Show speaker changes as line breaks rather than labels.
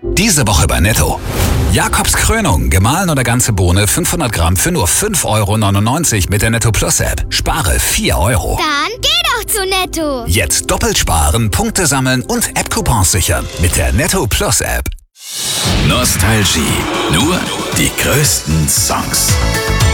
Diese Woche bei Netto. Jakobs Krönung, gemahlen oder ganze Bohne 500 Gramm für nur 5,99 € mit der Netto Plus App. Spare 4 €.
Dann geh doch zu Netto.
Jetzt doppelt sparen, Punkte sammeln und App-Coupons sichern mit der Netto Plus App. Nostalgie, nur die größten Songs.